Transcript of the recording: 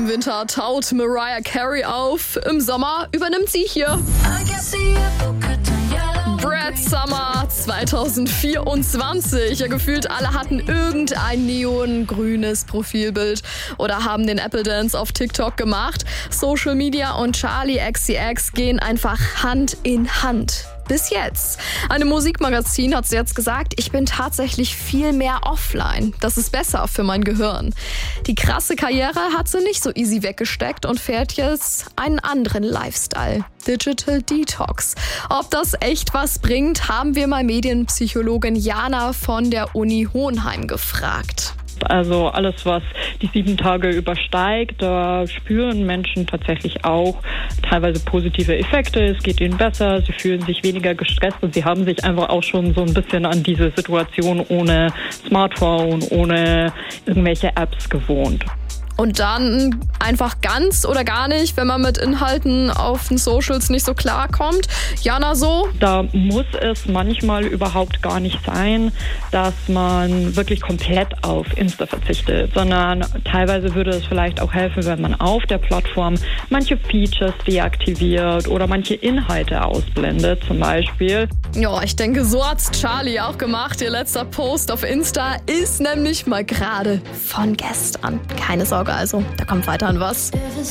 Im Winter taut Mariah Carey auf, im Sommer übernimmt sie hier Brad Summer 2024. Ja, gefühlt alle hatten irgendein neongrünes Profilbild oder haben den Apple Dance auf TikTok gemacht. Social Media und Charli XCX gehen einfach Hand in Hand. Bis jetzt. Einem Musikmagazin hat sie jetzt gesagt, ich bin tatsächlich viel mehr offline. Das ist besser für mein Gehirn. Die krasse Karriere hat sie nicht so easy weggesteckt und fährt jetzt einen anderen Lifestyle. Digital Detox. Ob das echt was bringt, haben wir mal Medienpsychologin Jana von der Uni Hohenheim gefragt. Also alles, was die 7 Tage übersteigt, da spüren Menschen tatsächlich auch teilweise positive Effekte. Es geht ihnen besser, sie fühlen sich weniger gestresst und sie haben sich einfach auch schon so ein bisschen an diese Situation ohne Smartphone, ohne irgendwelche Apps gewohnt. Und dann einfach ganz oder gar nicht, wenn man mit Inhalten auf den Socials nicht so klarkommt. Jana, so? Da muss es manchmal überhaupt gar nicht sein, dass man wirklich komplett auf Insta verzichtet, sondern teilweise würde es vielleicht auch helfen, wenn man auf der Plattform manche Features deaktiviert oder manche Inhalte ausblendet zum Beispiel. Ja, ich denke, so hat's Charli auch gemacht. Ihr letzter Post auf Insta ist nämlich mal gerade von gestern. Keine Sorge also, da kommt weiterhin was.